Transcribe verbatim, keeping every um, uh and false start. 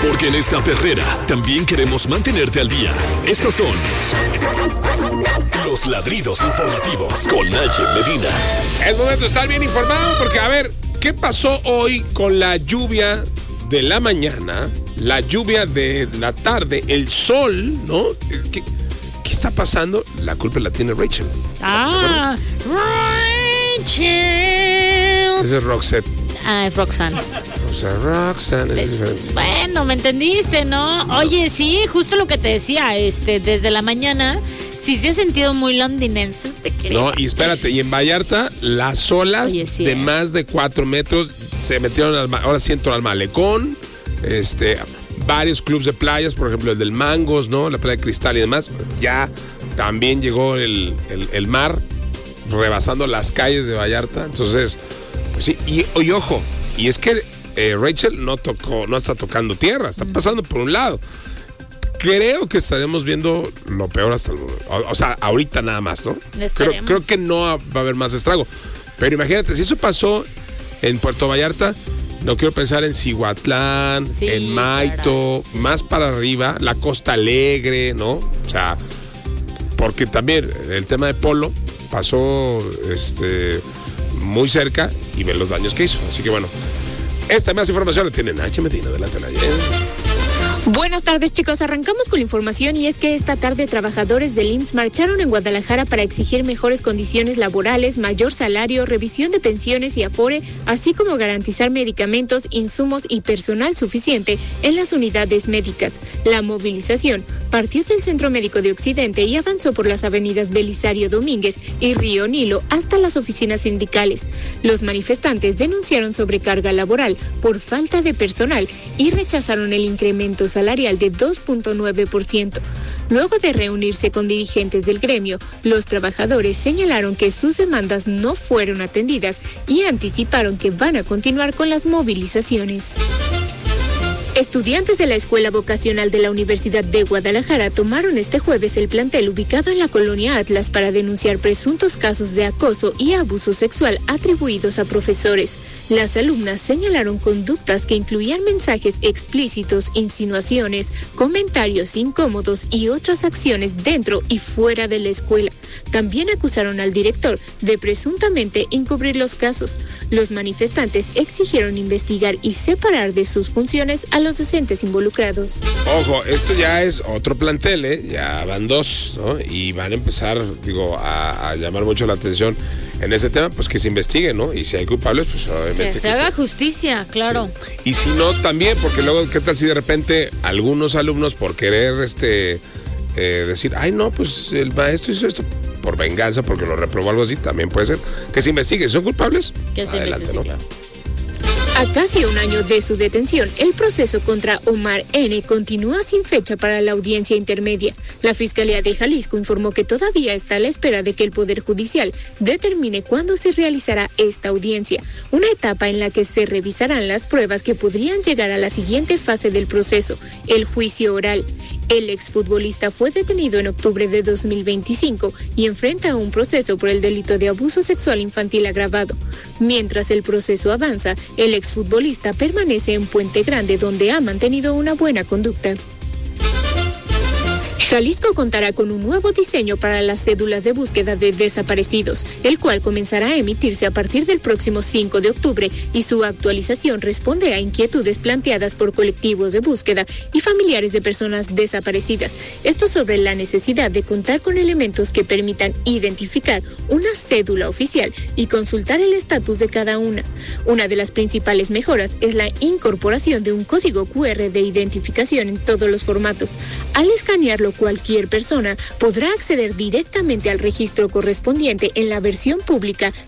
Porque en esta perrera también queremos mantenerte al día. Estos son los ladridos informativos con Naye Medina. Es momento de estar bien informado porque, a ver, ¿qué pasó hoy con la lluvia de la mañana, la lluvia de la tarde, el sol, ¿no? ¿Qué, qué está pasando? La culpa la tiene Rachel. Ah, Rachel. Ese es Roxette. Ah, es Roxanne. O sea, Roxanne es diferente. Bueno, ¿me entendiste, no? Oye, sí, justo lo que te decía, este, desde la mañana, sí se ha sentido muy londinense. No, y espérate, y en Vallarta, las olas Oye, sí, de eh. más de cuatro metros se metieron, al, ahora sí entran al malecón, este, varios clubes de playas, por ejemplo, el del Mangos, ¿no? La playa de Cristal y demás, ya también llegó el, el, el mar, rebasando las calles de Vallarta, entonces, pues sí, y, y ojo, y es que eh, Rachel no tocó, no está tocando tierra, está pasando por un lado. Creo que estaremos viendo lo peor hasta el, o, o sea, ahorita nada más, ¿no? Creo, creo que no va a haber más estrago. Pero imagínate, si eso pasó en Puerto Vallarta, no quiero pensar en Cihuatlán, sí, en Maito, claro, sí. Más para arriba, la Costa Alegre, ¿no? O sea, porque también el tema de Polo pasó este, muy cerca y ven los daños que hizo. Así que bueno, esta más información la tiene Naye Medina. Adelante, Naye. Buenas tardes, chicos. Arrancamos con la información y es que esta tarde trabajadores del I M S S marcharon en Guadalajara para exigir mejores condiciones laborales, mayor salario, revisión de pensiones y afore, así como garantizar medicamentos, insumos y personal suficiente en las unidades médicas. La movilización partió del Centro Médico de Occidente y avanzó por las avenidas Belisario Domínguez y Río Nilo hasta las oficinas sindicales. Los manifestantes denunciaron sobrecarga laboral por falta de personal y rechazaron el incremento salarial de dos punto nueve por ciento. Luego de reunirse con dirigentes del gremio, los trabajadores señalaron que sus demandas no fueron atendidas y anticiparon que van a continuar con las movilizaciones. Estudiantes de la Escuela Vocacional de la Universidad de Guadalajara tomaron este jueves el plantel ubicado en la colonia Atlas para denunciar presuntos casos de acoso y abuso sexual atribuidos a profesores. Las alumnas señalaron conductas que incluían mensajes explícitos, insinuaciones, comentarios incómodos y otras acciones dentro y fuera de la escuela. También acusaron al director de presuntamente encubrir los casos. Los manifestantes exigieron investigar y separar de sus funciones a los docentes involucrados. Ojo, esto ya es otro plantel, ¿eh? Ya van dos, ¿no? Y van a empezar, digo, a, a llamar mucho la atención en ese tema, pues que se investigue, ¿no? Y si hay culpables, pues obviamente que se que haga se... justicia, claro. Sí. Y si no, también, porque luego, ¿qué tal si de repente algunos alumnos por querer este eh, decir, ay, no, pues el maestro hizo esto por venganza, porque lo reprobó, algo así, también puede ser que se investigue. Si son culpables, que se adelante, ¿no? Claro. A casi un año de su detención, el proceso contra Omar N. continúa sin fecha para la audiencia intermedia. La Fiscalía de Jalisco informó que todavía está a la espera de que el Poder Judicial determine cuándo se realizará esta audiencia, una etapa en la que se revisarán las pruebas que podrían llegar a la siguiente fase del proceso, el juicio oral. El exfutbolista fue detenido en octubre de dos mil veinticinco y enfrenta un proceso por el delito de abuso sexual infantil agravado. Mientras el proceso avanza, el exfutbolista permanece en Puente Grande, donde ha mantenido una buena conducta. Jalisco contará con un nuevo diseño para las cédulas de búsqueda de desaparecidos, el cual comenzará a emitirse a partir del próximo cinco de octubre y su actualización responde a inquietudes planteadas por colectivos de búsqueda y familiares de personas desaparecidas. Esto sobre la necesidad de contar con elementos que permitan identificar una cédula oficial y consultar el estatus de cada una. Una de las principales mejoras es la incorporación de un código cu erre de identificación en todos los formatos. Al escanearlo, cualquier persona podrá acceder directamente al registro correspondiente en la versión pública